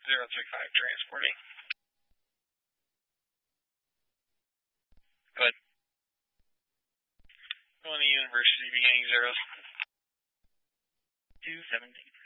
035 transporting. Go ahead. Going to university beginning 0. 217.